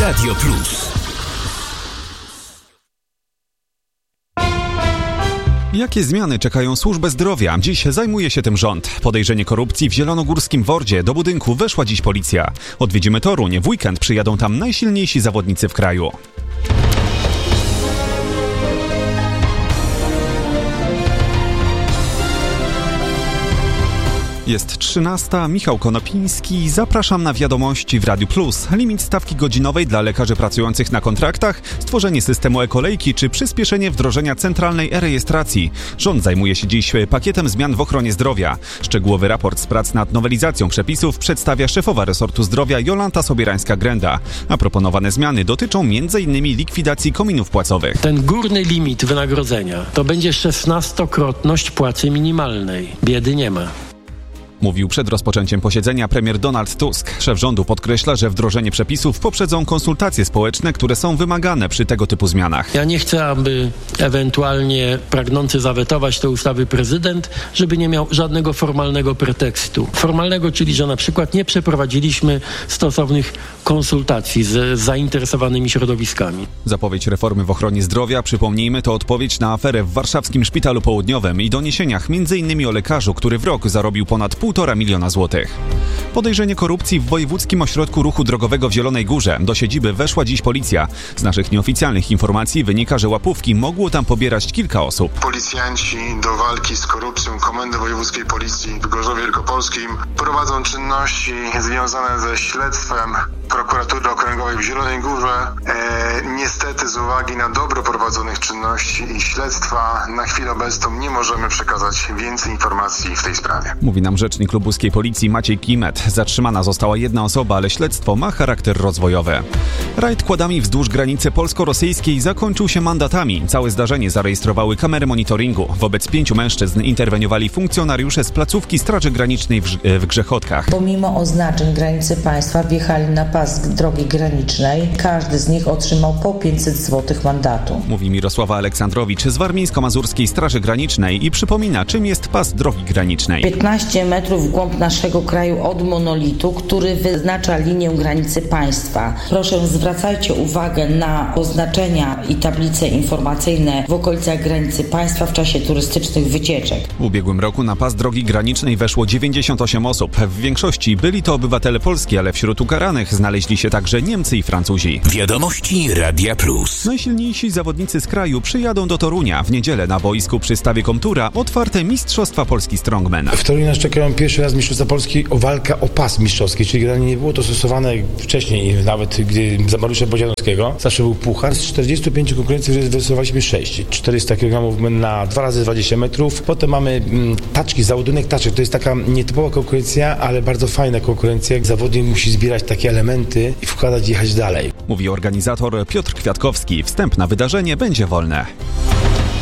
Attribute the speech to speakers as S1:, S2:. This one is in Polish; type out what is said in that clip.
S1: Radio Plus.
S2: Jakie zmiany czekają służbę zdrowia? Dziś zajmuje się tym rząd. Podejrzenie korupcji w zielonogórskim Wordzie. Do budynku weszła dziś policja. Odwiedzimy Toruń. W weekend przyjadą tam najsilniejsi zawodnicy w kraju. Jest 13. Michał Konopiński. Zapraszam na wiadomości w Radiu Plus. Limit stawki godzinowej dla lekarzy pracujących na kontraktach, stworzenie systemu e-kolejki czy przyspieszenie wdrożenia centralnej e-rejestracji. Rząd zajmuje się dziś pakietem zmian w ochronie zdrowia. Szczegółowy raport z prac nad nowelizacją przepisów przedstawia szefowa resortu zdrowia Jolanta Sobierańska-Grenda. A proponowane zmiany dotyczą m.in. likwidacji kominów płacowych.
S3: Ten górny limit wynagrodzenia to będzie 16-krotność płacy minimalnej. Biedy nie ma.
S2: Mówił przed rozpoczęciem posiedzenia premier Donald Tusk. Szef rządu podkreśla, że wdrożenie przepisów poprzedzą konsultacje społeczne, które są wymagane przy tego typu zmianach.
S3: Ja nie chcę, aby ewentualnie pragnący zawetować te ustawy prezydent, żeby nie miał żadnego formalnego pretekstu. Formalnego, czyli że na przykład nie przeprowadziliśmy stosownych konsultacji z zainteresowanymi środowiskami.
S2: Zapowiedź reformy w ochronie zdrowia, przypomnijmy, to odpowiedź na aferę w warszawskim Szpitalu Południowym i doniesieniach m.in. o lekarzu, który w rok zarobił ponad 1,5 miliona złotych. Podejrzenie korupcji w Wojewódzkim Ośrodku Ruchu Drogowego w Zielonej Górze. Do siedziby weszła dziś policja. Z naszych nieoficjalnych informacji wynika, że łapówki mogło tam pobierać kilka osób.
S4: Policjanci do walki z korupcją Komendy Wojewódzkiej Policji w Gorzowie Wielkopolskim prowadzą czynności związane ze śledztwem Prokuratury Okręgowej w Zielonej Górze. Niestety z uwagi na dobro prowadzonych czynności i śledztwa na chwilę obecną nie możemy przekazać więcej informacji w tej sprawie.
S2: Mówi nam rzecznik lubuskiej policji Maciej Klimet. Zatrzymana została jedna osoba, ale śledztwo ma charakter rozwojowy. Rajd kładami wzdłuż granicy polsko-rosyjskiej zakończył się mandatami. Całe zdarzenie zarejestrowały kamery monitoringu. Wobec 5 mężczyzn interweniowali funkcjonariusze z placówki Straży Granicznej w Grzechotkach.
S5: Pomimo oznaczeń granicy państwa wjechali na pas drogi granicznej. Każdy z nich otrzymał po 500 zł mandatu.
S2: Mówi Mirosława Aleksandrowicz z Warmińsko-Mazurskiej Straży Granicznej i przypomina, czym jest pas drogi granicznej.
S5: 15 metrów w głąb naszego kraju od monolitu, który wyznacza linię granicy państwa. Proszę, zwracajcie uwagę na oznaczenia i tablice informacyjne w okolicach granicy państwa w czasie turystycznych wycieczek.
S2: W ubiegłym roku na pas drogi granicznej weszło 98 osób. W większości byli to obywatele Polski, ale wśród ukaranych znaleźli się także Niemcy i Francuzi.
S1: Wiadomości Radia Plus.
S2: Najsilniejsi zawodnicy z kraju przyjadą do Torunia. W niedzielę na boisku przy stawie Komtura otwarte Mistrzostwa Polski Strongman.
S6: W Toruniu nas czekają pierwszy raz Mistrzostwa Polski o walkę o pas mistrzowski, czyli generalnie nie było to stosowane wcześniej, nawet gdy za Mariusza Bodzianowskiego. Zawsze był puchar. Z 45 konkurencji wylosowaliśmy 6. 400 kg na 2 razy 20 metrów. Potem mamy taczki, załadunek taczek. To jest taka nietypowa konkurencja, ale bardzo fajna konkurencja. Zawodnik musi zbierać takie elementy i wkładać i jechać dalej.
S2: Mówi organizator Piotr Kwiatkowski. Wstęp na wydarzenie będzie wolne.